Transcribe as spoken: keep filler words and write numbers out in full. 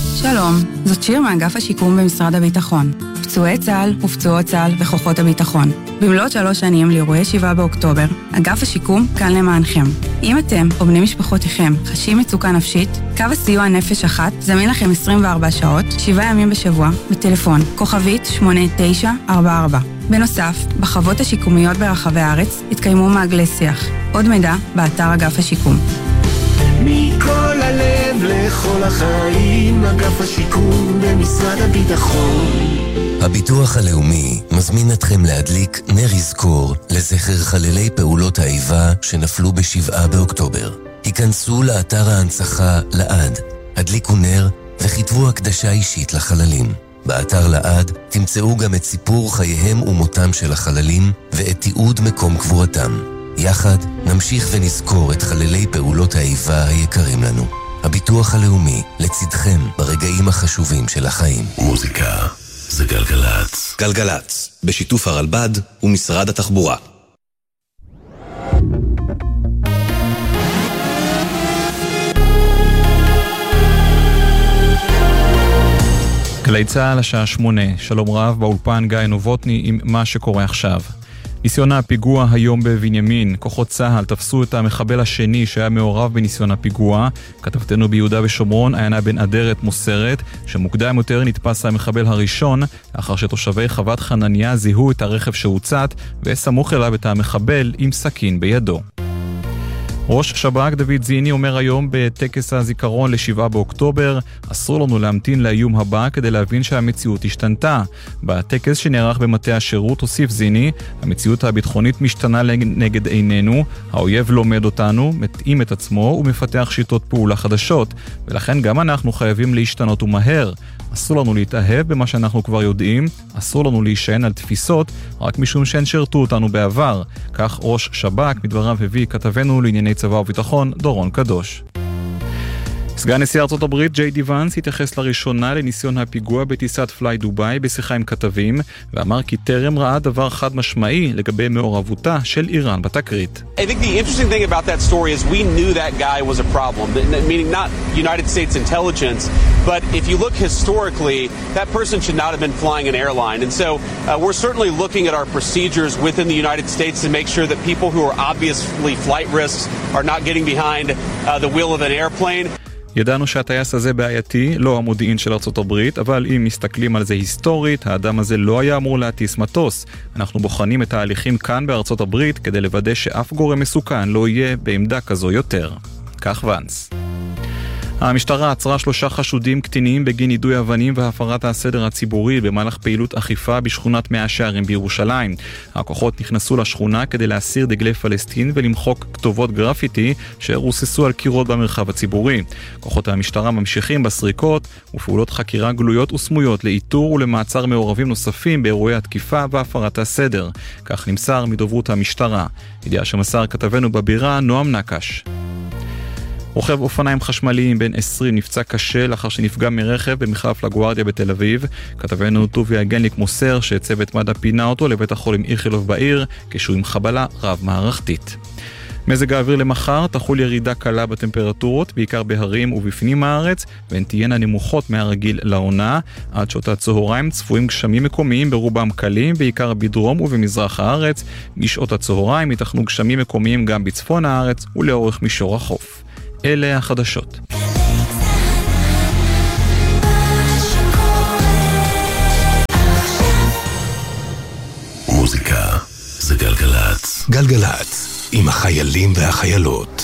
שלום, זאת שיר מאגף השיקום במשרד הביטחון. פצועי צה"ל ופצועות צה"ל וכוחות הביטחון. במלאת שלוש שנים לאירועי שבעה באוקטובר, אגף השיקום כאן למענכם. אם אתם או בני משפחותיכם חשים מצוקה נפשית, קו הסיוע נפש אחת זמין לכם עשרים וארבע שעות, שבעה ימים בשבוע, בטלפון כוכבית שמונה תשע ארבע ארבע. בנוסף, בחוות השיקומיות ברחבי הארץ התקיימו מעגלי שיח. עוד מידע באתר אגף השיקום. מכל הלב לכל החיים, אגף השיקום במשרד הביטחון. הביטוח הלאומי מזמין אתכם להדליק נר יזכור לזכר חללי פעולות האיבה שנפלו בשבעה באוקטובר. היכנסו לאתר ההנצחה לעד, הדליקו נר וכתבו הקדשה אישית לחללים. באתר לעד תמצאו גם את סיפור חייהם ומותם של החללים ואת תיעוד מקום קבורתם. יחד נמשיך ונזכור את חללי פעולות האיבה היקרים לנו. הביטוח הלאומי לצדכם ברגעים החשובים של החיים. מוזיקה זה גלגלץ. גלגלץ, בשיתוף הרלב"ד ומשרד התחבורה. גלי צהל השעה שמונה, שלום רב, באולפן גיא נובוטני עם מה שקורה עכשיו. ניסיון הפיגוע היום בבנימין, כוחות צה"ל תפסו את המחבל השני שהיה מעורב בניסיון הפיגוע. כתבתנו ביהודה ושומרון, עיינה בן אדרת מוסרת, שמוקדם יותר נתפס המחבל הראשון, לאחר שתושבי חוות חנניה זיהו את הרכב שהוצת, וסמוך אליו את המחבל עם סכין בידו. ראש שב"כ דוד זיני אומר היום בטקס הזיכרון לשבעה באוקטובר, אסור לנו להמתין לאיום הבא כדי להבין שהמציאות השתנתה. בטקס שנערך במטה השירות הוסיף זיני, המציאות הביטחונית משתנה נגד עינינו, האויב לומד אותנו, מתאים את עצמו ומפתח שיטות פעולה חדשות, ולכן גם אנחנו חייבים להשתנות ומהר. אסור לנו להתאהב במה שאנחנו כבר יודעים, אסור לנו להישען על תפיסות, רק משום שהן שרתו אותנו בעבר. כך ראש שב"כ מדבריו הביא כתבנו לענייני צבא וביטחון דורון קדוש. סגן נשיא ארצות הברית ג'יי די ואנס התייחס לראשונה לניסיון הפיגוע בטיסת פליי דוביי בשיחה עם כתבים, ואמר כי טרם ראה דבר חד משמעי לגבי מעורבותה של איראן בתקרית. I think the interesting thing about that story is we knew that guy was a problem, meaning not United States intelligence, but if you look historically, that person should not have been flying an airline. And so uh, we're certainly looking at our procedures within the United States to make sure that people who are obviously flight risks are not getting behind uh, the wheel of an airplane. ידענו שהטייס הזה בעייתי, לא המודיעין של ארצות הברית, אבל אם מסתכלים על זה היסטורית, האדם הזה לא היה אמור להטיס מטוס. אנחנו בוחנים את ההליכים כאן בארצות הברית כדי לוודא שאף גורם מסוכן לא יהיה בעמדה כזו יותר. כך ואנס. המשטרה עצרה שלושה חשודים קטינים בגין יידוי אבנים והפרת הסדר הציבורי במהלך פעילות אכיפה בשכונת מאה שערים בירושלים. הכוחות נכנסו לשכונה כדי להסיר דגלי פלסטין ולמחוק כתובות גרפיטי שרוססו על קירות במרחב הציבורי. כוחות המשטרה ממשיכים בסריקות ופעולות חקירה גלויות וסמויות לאיתור ולמעצר מעורבים נוספים באירועי התקיפה והפרת הסדר. כך נמסר מדוברות המשטרה. ידיעה שמסר כתבנו בבירה נועם נקש. רוכב אופניים חשמליים בן עשרים נפצע קשה לאחר שנפגע מרכב במחלף לגוארדיה בתל אביב. כתבנו טוביה גנליק מוסר שצוות מד"א פינה אותו לבית החולים איכילוב בעיר כשהוא עם חבלה רב מערכתית. מזג האוויר למחר תחול ירידה קלה בטמפרטורות, בעיקר בהרים ובפנים הארץ, והן תהיינה נמוכות מהרגיל לעונה. עד שעות הצהריים צפויים גשמים מקומיים ברובם קלים, בעיקר בדרום ובמזרח הארץ. משעות הצהריים ייתכנו גשמים מקומיים גם בצפון הארץ ולאורך מישור החוף. אלה החדשות. מוזיקה זה גלגלץ. גלגלץ עם החיילים והחיילות.